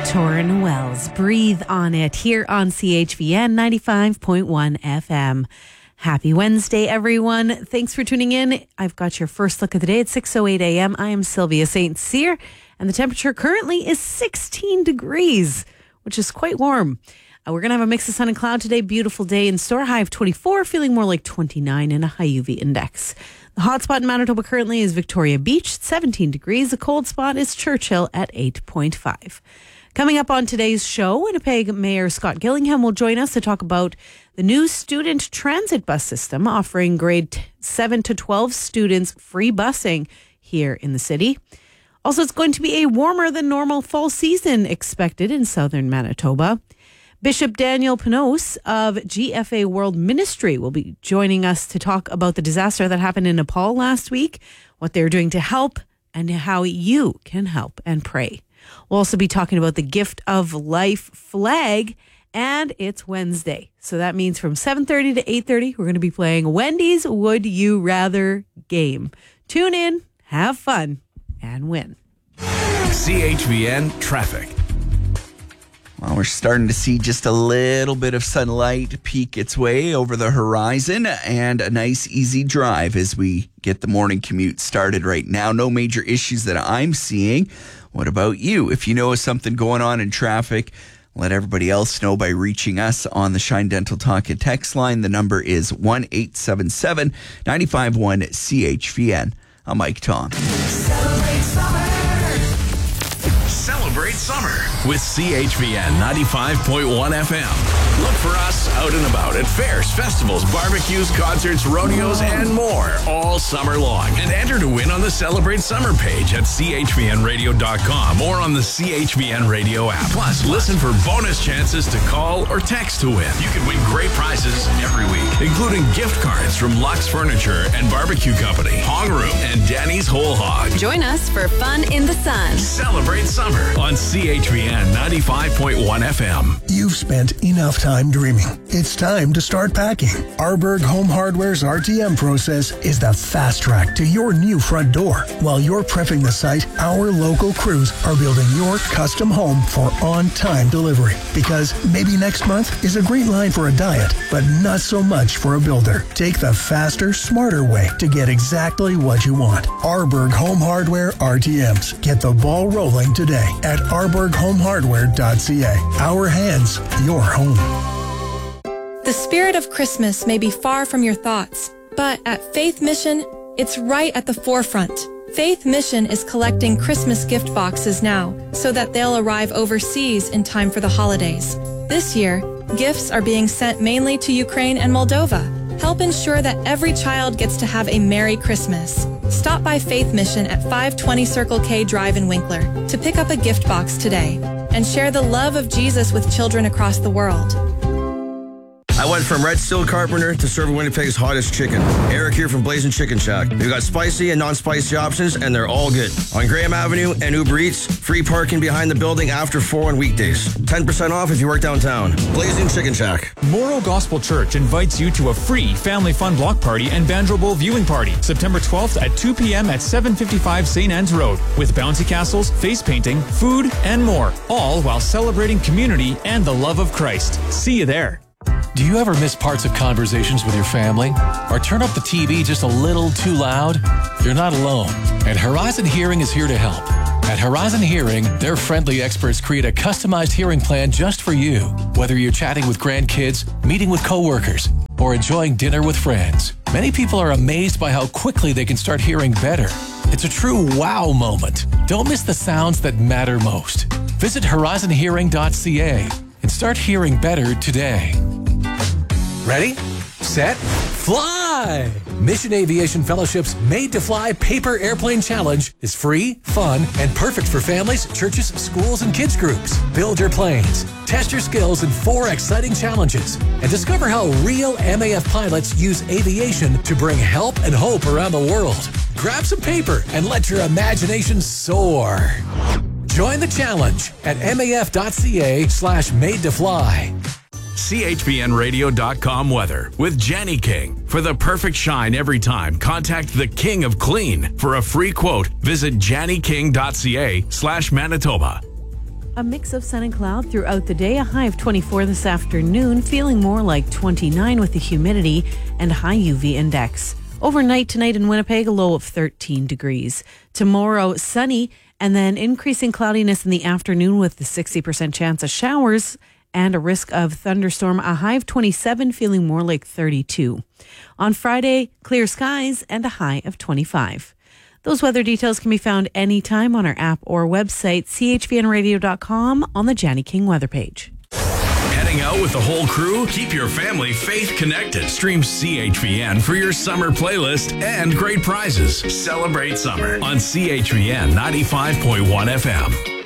Torrin Wells, Breathe on It, here on CHVN 95.1 FM. Happy Wednesday, everyone. Thanks for tuning in. I've got your first look of the day at 6:08 a.m. I am Sylvia St. Cyr, and the temperature currently is 16 degrees, which is quite warm. We're going to have a mix of sun and cloud today. Beautiful day in store. High of 24, feeling more like 29, and a high UV index. The hot spot in Manitoba currently is Victoria Beach, 17 degrees. The cold spot is Churchill at 8.5. Coming up on today's show, Winnipeg Mayor Scott Gillingham will join us to talk about the new student transit bus system offering grade 7 to 12 students free busing here in the city. Also, it's going to be a warmer than normal fall season expected in southern Manitoba. Bishop Daniel Panos of GFA World Ministry will be joining us to talk about the disaster that happened in Nepal last week, what they're doing to help, and how you can help and pray. We'll also be talking about the Gift of Life flag, and it's Wednesday. So that means from 7:30 to 8:30, we're going to be playing Wendy's Would You Rather game. Tune in, have fun, and win. CHVN Traffic. Well, we're starting to see just a little bit of sunlight peek its way over the horizon, and a nice easy drive as we get the morning commute started right now. No major issues that I'm seeing. What about you? If you know of something going on in traffic, let everybody else know by reaching us on the Shine Dental Talk and text line. The number is 1-877-951-CHVN. I'm Mike Tom. Celebrate summer with CHVN 95.1 FM. Look for us out and about at fairs, festivals, barbecues, concerts, rodeos, and more all summer long. And enter to win on the Celebrate Summer page at chvnradio.com or on the CHVN Radio app. Plus, listen for bonus chances to call or text to win. You can win great prizes every week, including gift cards from Lux Furniture and Barbecue Company, Hong Room, and Danny's Whole Hog. Join us for fun in the sun. Celebrate summer on CHVN 95.1 FM. You've spent enough time dreaming. It's time to start packing. Arborg Home Hardware's RTM process is the fast track to your new front door. While you're prepping the site, our local crews are building your custom home for on-time delivery. Because maybe next month is a great line for a diet, but not so much for a builder. Take the faster, smarter way to get exactly what you want. Arborg Home Hardware RTMs. Get the ball rolling today at arborghomehardware.ca. Our hands, your home. The spirit of Christmas may be far from your thoughts, but at Faith Mission, it's right at the forefront. Faith Mission is collecting Christmas gift boxes now so that they'll arrive overseas in time for the holidays. This year, gifts are being sent mainly to Ukraine and Moldova. Help ensure that every child gets to have a Merry Christmas. Stop by Faith Mission at 520 Circle K Drive in Winkler to pick up a gift box today and share the love of Jesus with children across the world. I went from Red Steel Carpenter to serving Winnipeg's hottest chicken. Eric here from Blazing Chicken Shack. We've got spicy and non-spicy options, and they're all good. On Graham Avenue and Uber Eats, free parking behind the building after 4 on weekdays. 10% off if you work downtown. Blazing Chicken Shack. Morrow Gospel Church invites you to a free family fun block party and Banjo Bowl viewing party, September 12th at 2 p.m. at 755 St. Anne's Road, with bouncy castles, face painting, food, and more, all while celebrating community and the love of Christ. See you there. Do you ever miss parts of conversations with your family? Or turn up the TV just a little too loud? You're not alone, and Horizon Hearing is here to help. At Horizon Hearing, their friendly experts create a customized hearing plan just for you, whether you're chatting with grandkids, meeting with coworkers, or enjoying dinner with friends. Many people are amazed by how quickly they can start hearing better. It's a true wow moment. Don't miss the sounds that matter most. Visit horizonhearing.ca and start hearing better today. Ready, set, fly! Mission Aviation Fellowship's Made to Fly Paper Airplane Challenge is free, fun, and perfect for families, churches, schools, and kids groups. Build your planes, test your skills in 4 exciting challenges, and discover how real MAF pilots use aviation to bring help and hope around the world. Grab some paper and let your imagination soar. Join the challenge at maf.ca/made-to-fly. CHVNradio.com weather with Jenny King. For the perfect shine every time, contact the King of Clean. For a free quote, visit jannyking.ca/Manitoba. a mix of sun and cloud throughout the day, a high of 24 this afternoon, feeling more like 29 with the humidity and high UV index. Overnight tonight in Winnipeg, a low of 13 degrees. Tomorrow, sunny and then increasing cloudiness in the afternoon with the 60% chance of showers and a risk of thunderstorm, a high of 27, feeling more like 32. On Friday, clear skies and a high of 25. Those weather details can be found anytime on our app or website, chvnradio.com, on the Janny King weather page. Heading out with the whole crew? Keep your family faith connected. Stream CHVN for your summer playlist and great prizes. Celebrate summer on CHVN 95.1 FM.